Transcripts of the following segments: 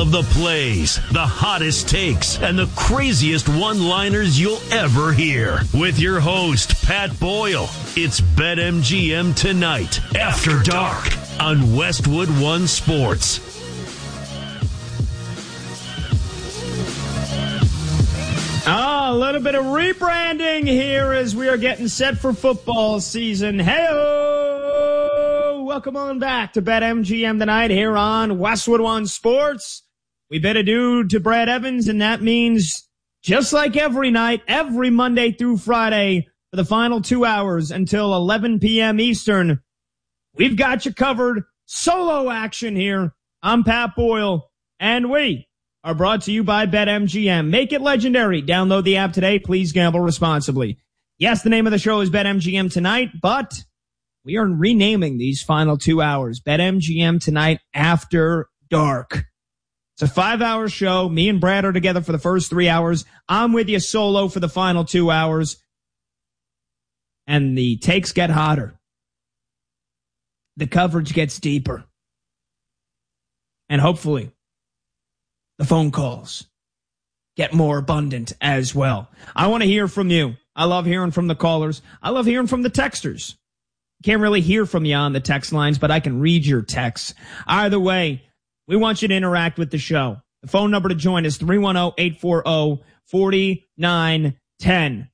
of the plays, the hottest takes, and the craziest one-liners you'll ever hear. With your host, Pat Boyle. It's BetMGM Tonight, After Dark, on Westwood One Sports. A little bit of rebranding here as we are getting set for football season. Hey-o! Welcome on back to BetMGM Tonight here on Westwood One Sports. We bid adieu to Brad Evans, and that means just like every night, every Monday through Friday, for the final 2 hours until 11 p.m. Eastern, we've got you covered. Solo action here. I'm Pat Boyle, and we are brought to you by BetMGM. Make it legendary. Download the app today. Please gamble responsibly. Yes, the name of the show is BetMGM Tonight, but we are renaming these final 2 hours BetMGM Tonight After Dark. It's a 5-hour show. Me and Brad are together for the first 3 hours. I'm with you solo for the final 2 hours. And the takes get hotter. The coverage gets deeper. And hopefully, the phone calls get more abundant as well. I want to hear from you. I love hearing from the callers. I love hearing from the texters. Can't really hear from you on the text lines, but I can read your texts. Either way, we want you to interact with the show. The phone number to join is 310-840-4910.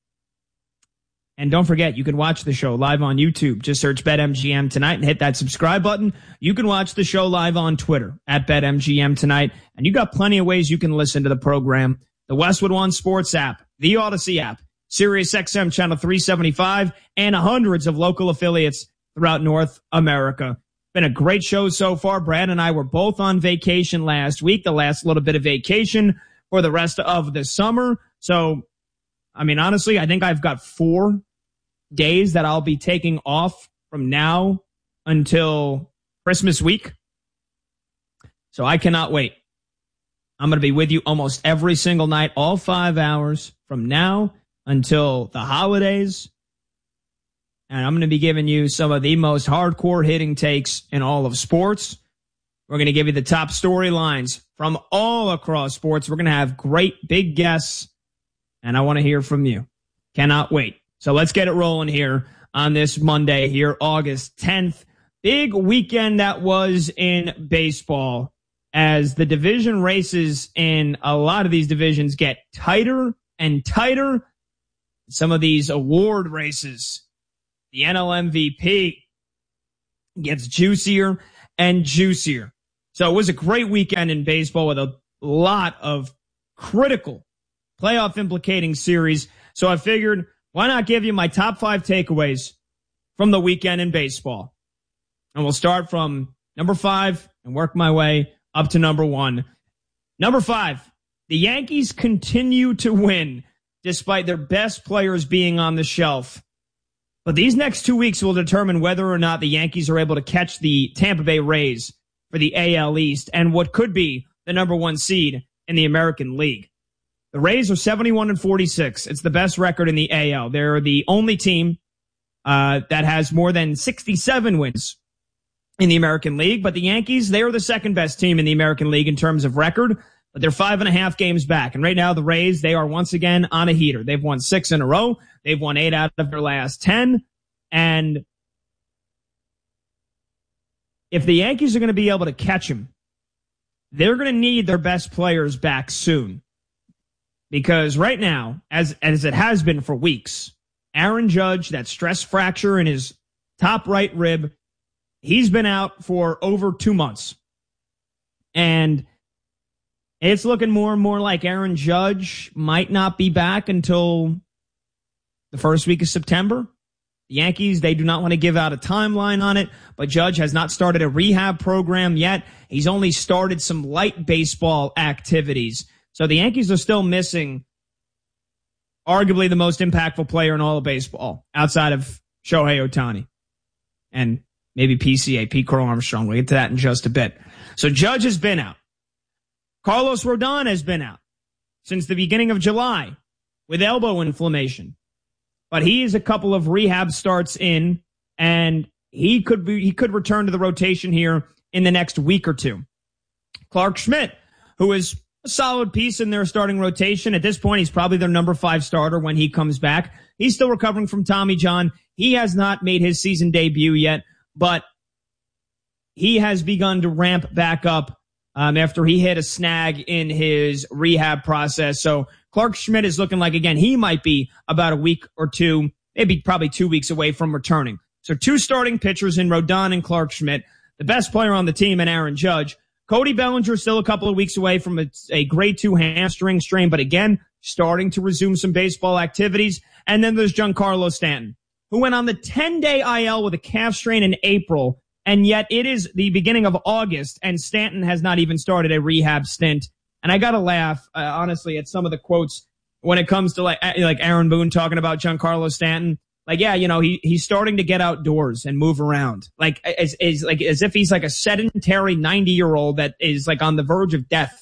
And don't forget, you can watch the show live on YouTube. Just search BetMGM Tonight and hit that subscribe button. You can watch the show live on Twitter at BetMGM Tonight. And you got plenty of ways you can listen to the program. The Westwood One Sports app, the Odyssey app, SiriusXM Channel 375, and hundreds of local affiliates throughout North America. Been a great show so far. Brad and I were both on vacation last week, the last little bit of vacation for the rest of the summer. So, I mean, honestly, I think I've got 4 days that I'll be taking off from now until Christmas week. So I cannot wait. I'm going to be with you almost every single night, all 5 hours from now until the holidays. And I'm going to be giving you some of the most hardcore hitting takes in all of sports. We're going to give you the top storylines from all across sports. We're going to have great big guests, and I want to hear from you. Cannot wait. So let's get it rolling here on this Monday here, August 10th. Big weekend that was in baseball as the division races in a lot of these divisions get tighter and tighter. Some of these award races, the NL MVP gets juicier and juicier. So it was a great weekend in baseball with a lot of critical playoff implicating series. So I figured, why not give you my top 5 takeaways from the weekend in baseball? And we'll start from number 5 and work my way up to number 1. Number 5, the Yankees continue to win despite their best players being on the shelf. But these next 2 weeks will determine whether or not the Yankees are able to catch the Tampa Bay Rays for the AL East and what could be the number 1 seed in the American League. The Rays are 71-46. It's the best record in the AL. They're the only team that has more than 67 wins in the American League. But the Yankees, they are the second best team in the American League in terms of record. But they're 5.5 games back. And right now, the Rays, they are once again on a heater. They've won 6 in a row. They've won 8 out of their last 10. And if the Yankees are going to be able to catch them, they're going to need their best players back soon. Because right now, as it has been for weeks, Aaron Judge, that stress fracture in his top right rib, he's been out for over 2 months. And it's looking more and more like Aaron Judge might not be back until the first week of September. The Yankees, they do not want to give out a timeline on it, but Judge has not started a rehab program yet. He's only started some light baseball activities. So the Yankees are still missing arguably the most impactful player in all of baseball outside of Shohei Ohtani and maybe PCA, Pete Crow Armstrong. We'll get to that in just a bit. So Judge has been out. Carlos Rodon has been out since the beginning of July with elbow inflammation. But he is a couple of rehab starts in, and he could return to the rotation here in the next week or two. Clark Schmidt, who is a solid piece in their starting rotation. At this point, he's probably their number 5 starter when he comes back. He's still recovering from Tommy John. He has not made his season debut yet, but he has begun to ramp back up after he hit a snag in his rehab process. So Clark Schmidt is looking like, again, he might be about a week or two, maybe probably 2 weeks away from returning. So 2 starting pitchers in Rodon and Clark Schmidt, the best player on the team in Aaron Judge. Cody Bellinger still a couple of weeks away from a grade 2 hamstring strain, but again, starting to resume some baseball activities. And then there's Giancarlo Stanton, who went on the 10-day IL with a calf strain in April, and yet it is the beginning of August, and Stanton has not even started a rehab stint. And I gotta laugh, honestly, at some of the quotes when it comes to like Aaron Boone talking about Giancarlo Stanton. Like, yeah, you know, he's starting to get outdoors and move around. Like, as if he's like a sedentary 90-year-old that is like on the verge of death.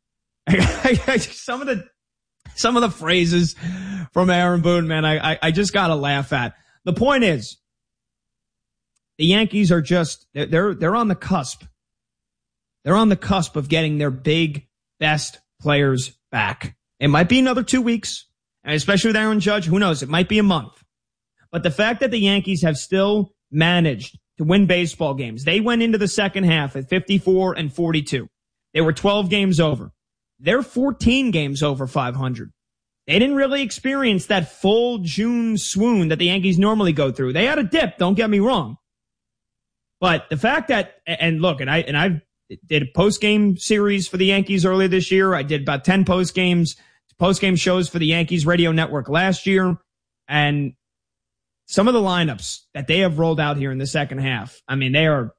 Some of the phrases from Aaron Boone, man, I just gotta laugh at. The point is, the Yankees are just, they're on the cusp. They're on the cusp of getting their big, best players back. It might be another 2 weeks, and especially with Aaron Judge, who knows, it might be a month. But the fact that the Yankees have still managed to win baseball games, they went into the second half at 54-42. They were 12 games over. They're 14 games over 500. They didn't really experience that full June swoon that the Yankees normally go through. They had a dip, don't get me wrong. But the fact that, and look, and I did a post-game series for the Yankees earlier this year. I did about 10 post-game shows for the Yankees radio network last year. And some of the lineups that they have rolled out here in the second half, I mean, they're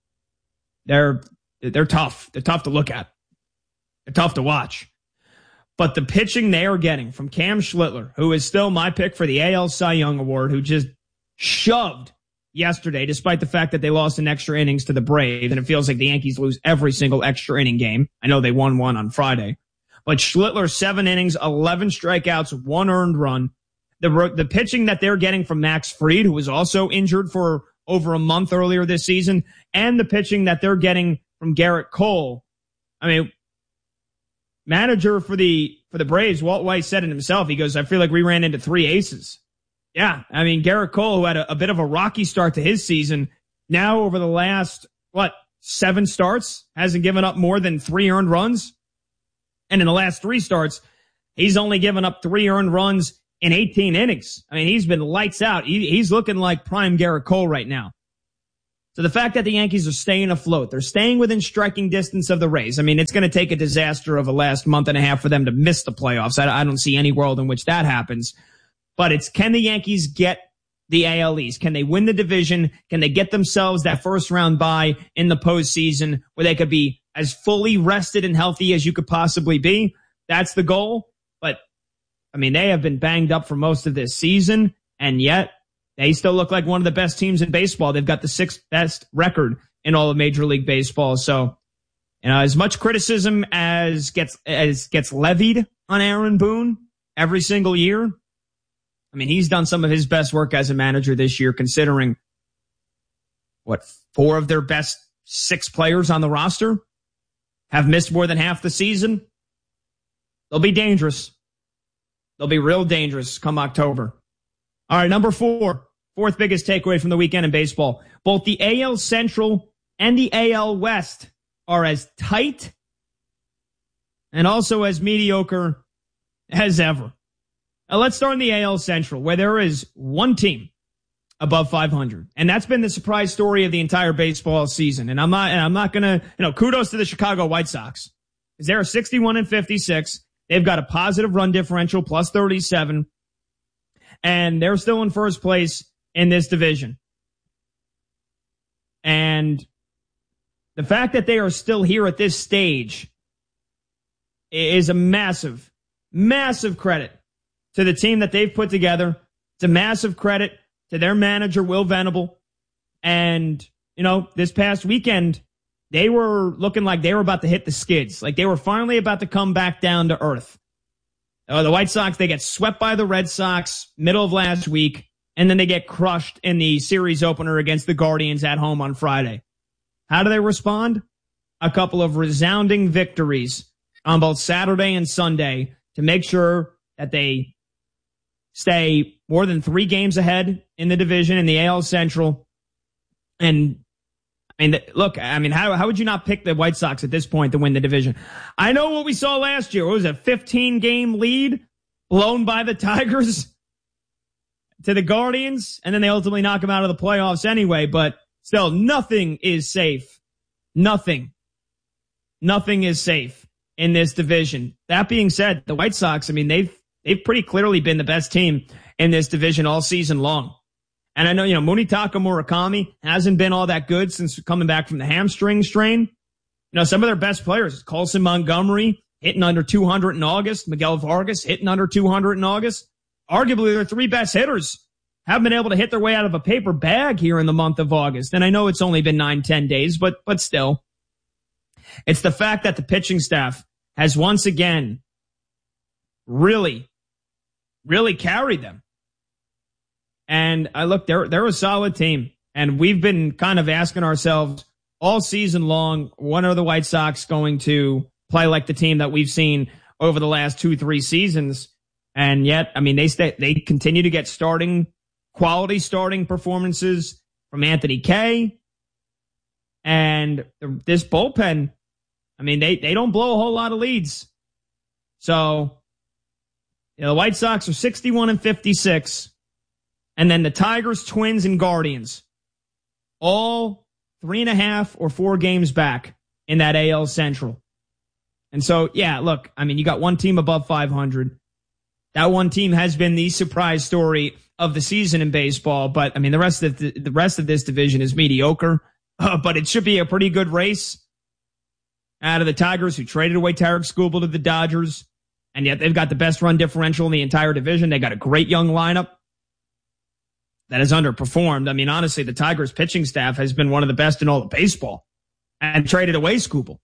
tough. They're tough to look at. They're tough to watch. But the pitching they are getting from Cam Schlittler, who is still my pick for the AL Cy Young Award, who just shoved yesterday, despite the fact that they lost in extra innings to the Braves, and it feels like the Yankees lose every single extra inning game. I know they won one on Friday. But Schlittler, 7 innings, 11 strikeouts, 1 earned run. The pitching that they're getting from Max Fried, who was also injured for over a month earlier this season, and the pitching that they're getting from Garrett Cole. I mean, manager for the Braves, Walt Weiss, said it himself. He goes, I feel like we ran into 3 aces. Yeah, I mean, Garrett Cole, who had a bit of a rocky start to his season, now over the last, 7 starts, hasn't given up more than 3 earned runs. And in the last 3 starts, he's only given up 3 earned runs in 18 innings. I mean, he's been lights out. He's looking like prime Garrett Cole right now. So the fact that the Yankees are staying afloat, they're staying within striking distance of the Rays. I mean, it's going to take a disaster of a last month and a half for them to miss the playoffs. I don't see any world in which that happens. But it's, can the Yankees get the AL East? Can they win the division? Can they get themselves that first round bye in the postseason where they could be as fully rested and healthy as you could possibly be? That's the goal. But, I mean, they have been banged up for most of this season, and yet they still look like one of the best teams in baseball. They've got the 6th best record in all of Major League Baseball. So, you know, as much criticism as gets levied on Aaron Boone every single year, I mean, he's done some of his best work as a manager this year, considering 4 of their best 6 players on the roster have missed more than half the season. They'll be dangerous. They'll be real dangerous come October. All right, number 4, 4th biggest takeaway from the weekend in baseball. Both the AL Central and the AL West are as tight and also as mediocre as ever. Now, let's start in the AL Central, where there is one team above 500. And that's been the surprise story of the entire baseball season. And I'm not going to, kudos to the Chicago White Sox, because they're 61-56. They've got a positive run differential, plus 37. And they're still in first place in this division. And the fact that they are still here at this stage is a massive, massive credit to the team that they've put together. It's a massive credit to their manager, Will Venable. And, this past weekend, they were looking like they were about to hit the skids. Like they were finally about to come back down to earth. The White Sox, they get swept by the Red Sox middle of last week, and then they get crushed in the series opener against the Guardians at home on Friday. How do they respond? a couple of resounding victories on both Saturday and Sunday to make sure that they stay more than 3 games ahead in the division in the AL Central. And I mean, look, I mean, how would you not pick the White Sox at this point to win the division? I know what we saw last year. What was it, 15-game lead blown by the Tigers to the Guardians, and then they ultimately knock them out of the playoffs anyway. But still, nothing is safe. Nothing is safe in this division. That being said, the White Sox, I mean, they've pretty clearly been the best team in this division all season long. And I know, Munetaka Murakami hasn't been all that good since coming back from the hamstring strain. Some of their best players, Colson Montgomery hitting under 200 in August, Miguel Vargas hitting under 200 in August. Arguably their 3 best hitters haven't been able to hit their way out of a paper bag here in the month of August. And I know it's only been 9-10 days, but still. It's the fact that the pitching staff has once again really carried them. And they're a solid team. And we've been kind of asking ourselves all season long, when are the White Sox going to play like the team that we've seen over the last 2-3 seasons? And yet, I mean, they continue to get quality starting performances from Anthony Kay. And this bullpen, I mean, they don't blow a whole lot of leads. So, the White Sox are 61-56. And then the Tigers, Twins, and Guardians, all 3.5 or 4 games back in that AL Central. And so, yeah, look, I mean, you got one team above 500. That one team has been the surprise story of the season in baseball. But, I mean, the rest of this division is mediocre. But it should be a pretty good race out of the Tigers, who traded away Tarek Skubal to the Dodgers. And yet they've got the best run differential in the entire division. They got a great young lineup that has underperformed. I mean, honestly, the Tigers pitching staff has been one of the best in all of baseball and traded away Skubal.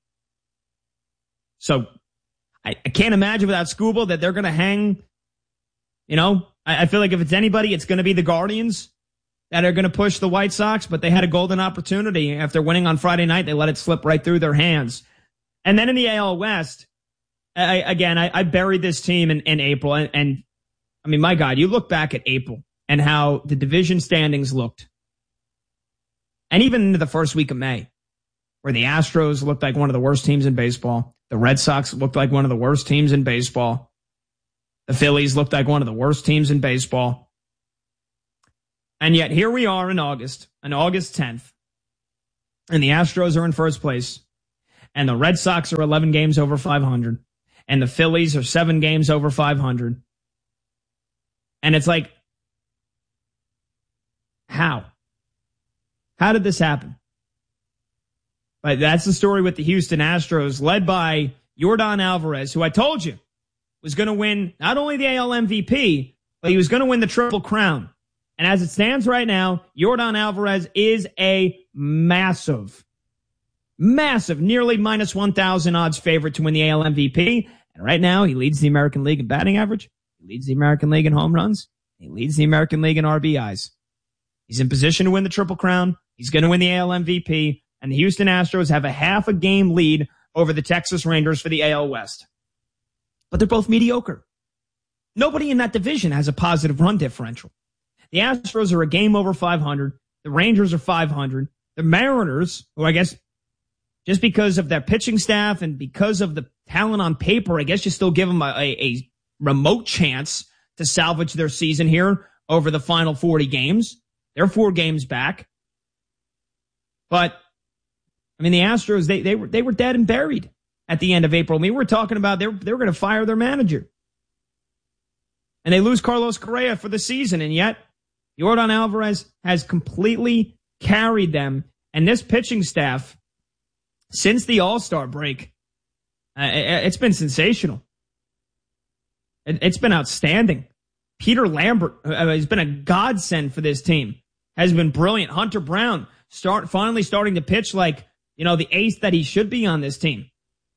So I can't imagine without Skubal that they're going to hang. I feel like if it's anybody, it's going to be the Guardians that are going to push the White Sox, but they had a golden opportunity. After winning on Friday night, they let it slip right through their hands. And then in the AL West, I buried this team in April. And I mean, my God, you look back at April and how the division standings looked. And even into the first week of May, where the Astros looked like one of the worst teams in baseball. The Red Sox looked like one of the worst teams in baseball. The Phillies looked like one of the worst teams in baseball. And yet here we are in August, on August 10th, and the Astros are in first place, and the Red Sox are 11 games over 500, and the Phillies are 7 games over 500. And it's like, how? How did this happen? But that's the story with the Houston Astros, led by Yordan Alvarez, who I told you was going to win not only the AL MVP, but he was going to win the Triple Crown. And as it stands right now, Yordan Alvarez is a massive, nearly minus 1,000 odds favorite to win the AL MVP. And right now, he leads the American League in batting average. He leads the American League in home runs. He leads the American League in RBIs. He's in position to win the Triple Crown. He's going to win the AL MVP. And the Houston Astros have a half a game lead over the Texas Rangers for the AL West. But they're both mediocre. Nobody in that division has a positive run differential. The Astros are a game over 500. The Rangers are 500. The Mariners, who I guess just because of their pitching staff and because of the talent on paper, I guess you still give them a remote chance to salvage their season here over the final 40 games. They're 4 games back. But, I mean, the Astros, they were dead and buried at the end of April. I mean, we were talking about they were going to fire their manager. And they lose Carlos Correa for the season. And yet, Yordan Alvarez has completely carried them. And this pitching staff, since the All-Star break, it's been sensational. It's been outstanding. Peter Lambert has been a godsend for this team. Has been brilliant. Hunter Brown finally starting to pitch like, the ace that he should be on this team.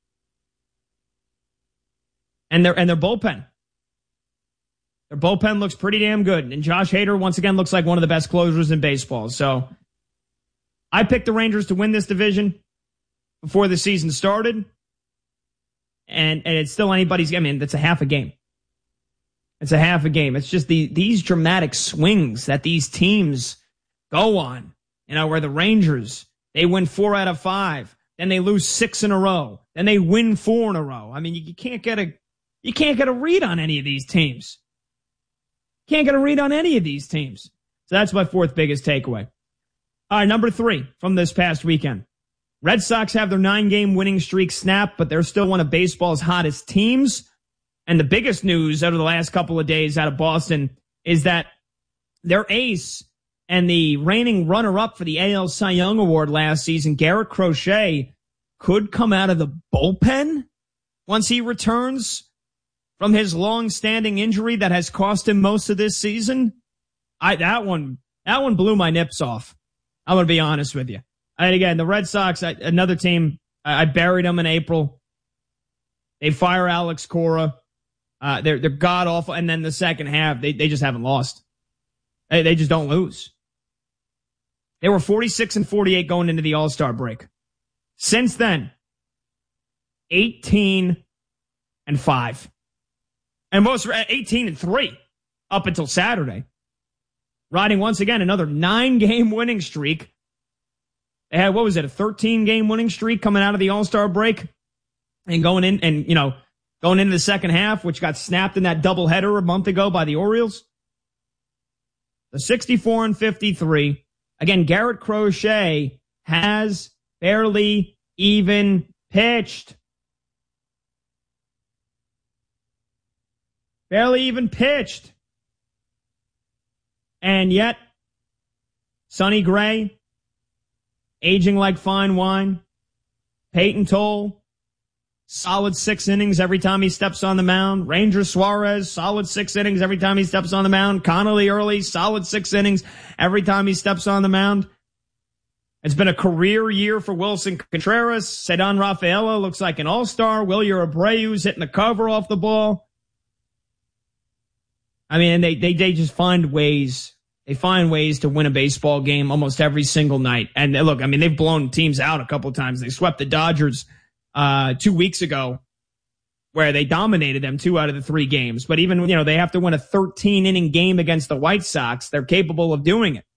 And their bullpen. Their bullpen looks pretty damn good. And Josh Hader, once again, looks like one of the best closers in baseball. So I picked the Rangers to win this division. before the season started. And it's still anybody's. I mean, that's a half a game. It's a half a game. It's just these dramatic swings that these teams go on. You know, where the Rangers, they win 4 out of 5, then they lose 6 in a row, then they win 4 in a row. I mean, you can't get a read on any of these teams. Can't get a read on any of these teams. So that's my fourth biggest takeaway. All right, number 3 from this past weekend. Red Sox have their 9-game winning streak snapped, but they're still one of baseball's hottest teams. And the biggest news over the last couple of days out of Boston is that their ace and the reigning runner-up for the AL Cy Young Award last season, Garrett Crochet, could come out of the bullpen once he returns from his long-standing injury that has cost him most of this season. That one blew my nips off. I'm going to be honest with you. And again, the Red Sox, another team, I buried them in April. They fire Alex Cora. They're god-awful. And then the second half, they just haven't lost. They just don't lose. They were 46-48 going into the All-Star break. Since then, 18-5. And most 18-3 up until Saturday. Riding once again another 9-game winning streak. They had, a 13-game winning streak coming out of the All-Star break. And going into the second half, which got snapped in that doubleheader a month ago by the Orioles. The 64-53. Again, Garrett Crochet has barely even pitched. Barely even pitched. And yet, Sonny Gray, aging like fine wine. Peyton Toll, solid 6 innings every time he steps on the mound. Ranger Suarez, solid 6 innings every time he steps on the mound. Connolly Early, solid 6 innings every time he steps on the mound. It's been a career year for Wilson Contreras. Cedon Rafaela looks like an all-star. Wilyer Abreu's hitting the cover off the ball. I mean, they just find ways. They find ways to win a baseball game almost every single night. And look, I mean, they've blown teams out a couple of times. They swept the Dodgers 2 weeks ago, where they dominated them 2 out of the 3 games. But even, they have to win a 13-inning game against the White Sox. They're capable of doing it.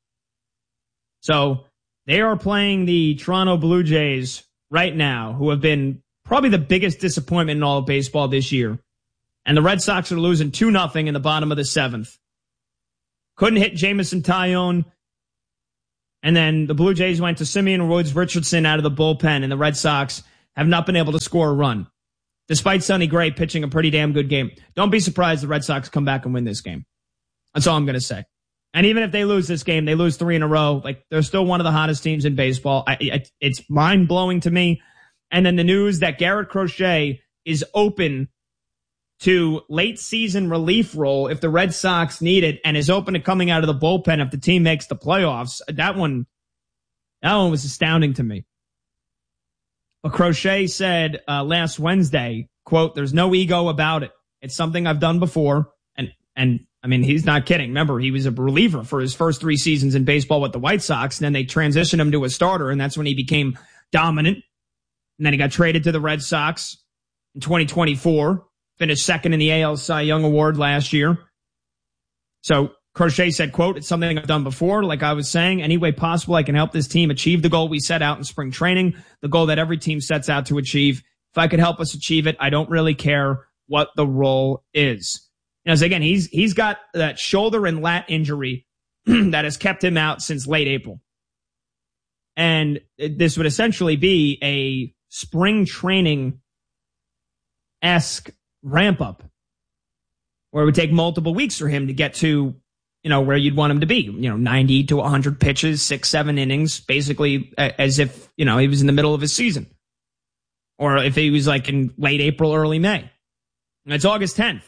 So they are playing the Toronto Blue Jays right now, who have been probably the biggest disappointment in all of baseball this year. And the Red Sox are losing 2-0 in the bottom of the 7th. Couldn't hit Jameson Taillon. And then the Blue Jays went to Simeon Woods Richardson out of the bullpen, and the Red Sox have not been able to score a run, despite Sonny Gray pitching a pretty damn good game. Don't be surprised the Red Sox come back and win this game. That's all I'm going to say. And even if they lose this game, they lose 3 in a row. Like, they're still one of the hottest teams in baseball. It's mind-blowing to me. And then the news that Garrett Crochet is open to late season relief role if the Red Sox need it, and is open to coming out of the bullpen if the team makes the playoffs. That one was astounding to me. But Crochet said last Wednesday, quote, "There's no ego about it. It's something I've done before." And I mean, he's not kidding. Remember, he was a reliever for his first 3 seasons in baseball with the White Sox, and then they transitioned him to a starter, and that's when he became dominant. And then he got traded to the Red Sox in 2024. Finished second in the AL Cy Young Award last year. So Crochet said, quote, "It's something I've done before. Like I was saying, any way possible I can help this team achieve the goal we set out in spring training, the goal that every team sets out to achieve. If I could help us achieve it, I don't really care what the role is." So again, he's got that shoulder and lat injury that has kept him out since late April. And this would essentially be a spring training-esque ramp up, where it would take multiple weeks for him to get to, where you'd want him to be, 90 to 100 pitches, 6-7 innings, basically as if, he was in the middle of his season, or if he was like in late April, early May. And it's August 10th.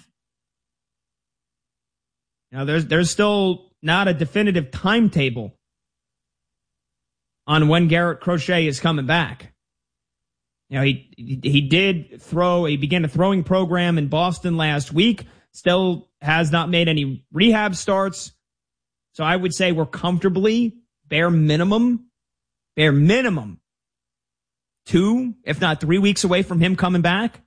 There's still not a definitive timetable on when Garrett Crochet is coming back. He began a throwing program in Boston last week, still has not made any rehab starts. So I would say we're comfortably, bare minimum, 2, if not 3 weeks away from him coming back.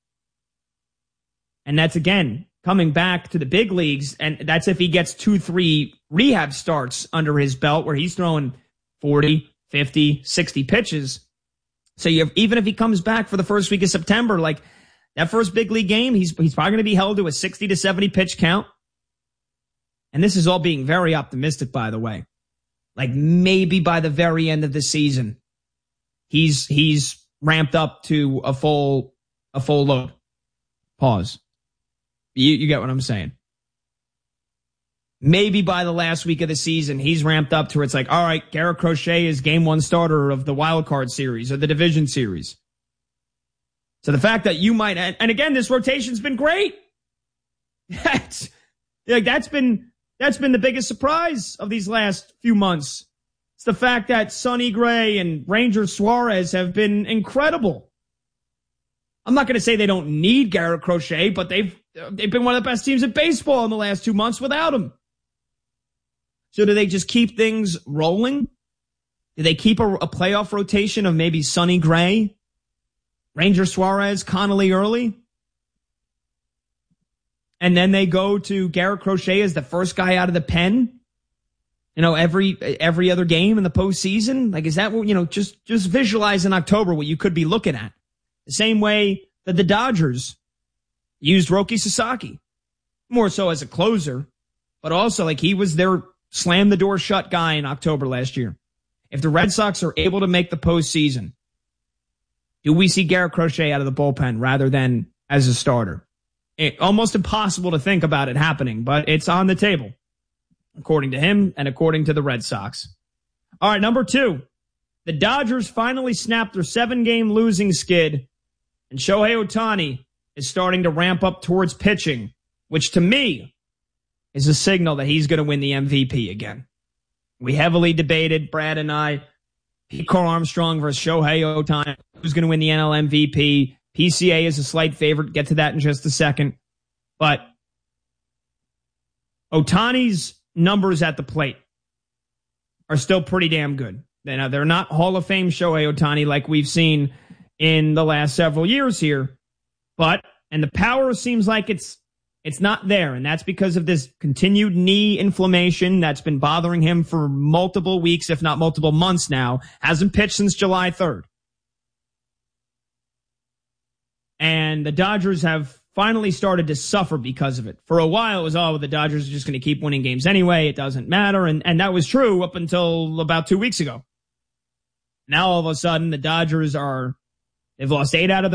And that's, again, coming back to the big leagues. And that's if he gets 2-3 rehab starts under his belt where he's throwing 40, 50, 60 pitches. So even if he comes back for the first week of September, like that first big league game, he's probably going to be held to a 60 to 70 pitch count. And this is all being very optimistic, by the way. Like maybe by the very end of the season, he's ramped up to a full load. Pause. You get what I'm saying? Maybe by the last week of the season, he's ramped up to where it's like, all right, Garrett Crochet is game 1 starter of the wild card series or the division series. So the fact that you might, and again, this rotation's been great. That's been the biggest surprise of these last few months. It's the fact that Sonny Gray and Ranger Suarez have been incredible. I'm not going to say they don't need Garrett Crochet, but they've been one of the best teams in baseball in the last 2 months without him. So do they just keep things rolling? Do they keep a playoff rotation of maybe Sonny Gray, Ranger Suarez, Connolly early? And then they go to Garrett Crochet as the first guy out of the pen, every other game in the postseason. Like, is that what, just visualize in October what you could be looking at. The same way that the Dodgers used Roki Sasaki, more so as a closer, but also like he was their slam the door shut guy in October last year. If the Red Sox are able to make the postseason, do we see Garrett Crochet out of the bullpen rather than as a starter? Almost impossible to think about it happening, but it's on the table, according to him and according to the Red Sox. All right, number 2. The Dodgers finally snapped their 7-game losing skid, and Shohei Ohtani is starting to ramp up towards pitching, which to me is a signal that he's going to win the MVP again. We heavily debated, Brad and I, Pete Carl Armstrong versus Shohei Ohtani, who's going to win the NL MVP. PCA is a slight favorite. Get to that in just a second. But Ohtani's numbers at the plate are still pretty damn good. They're not Hall of Fame Shohei Ohtani like we've seen in the last several years here. And the power seems like it's not there. And that's because of this continued knee inflammation that's been bothering him for multiple weeks, if not multiple months now. Hasn't pitched since July 3rd. And the Dodgers have finally started to suffer because of it. For a while, it was, the Dodgers are just going to keep winning games anyway. It doesn't matter. And that was true up until about 2 weeks ago. Now, all of a sudden, the Dodgers they've lost 8 out of their